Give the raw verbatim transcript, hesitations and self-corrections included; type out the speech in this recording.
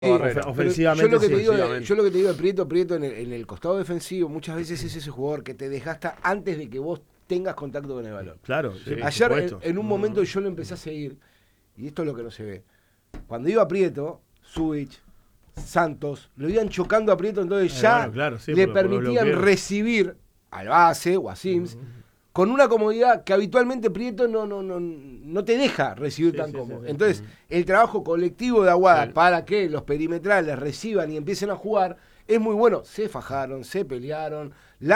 Barrera. Ofensivamente, yo lo que sí, te digo, de, ofensivamente. yo lo que te digo de Prieto, Prieto en el, en el costado defensivo, muchas veces es ese jugador que te desgasta antes de que vos tengas contacto con el balón. Claro, Sí. por Ayer, en, supuesto. en un momento, yo lo empecé a seguir, y esto es lo que no se ve. Cuando iba Prieto, Zubich, Santos, lo iban chocando a Prieto, entonces Eh, ya bueno, claro, sí, le por lo- por lo permitían bloqueo. recibir al base o a Sims, con una comodidad que habitualmente Prieto no, no, no, no te deja recibir Sí, tan sí, cómodo. sí, sí. Entonces, el trabajo colectivo de Aguada Sí. para que los perimetrales reciban y empiecen a jugar es muy bueno. Se fajaron, se pelearon. La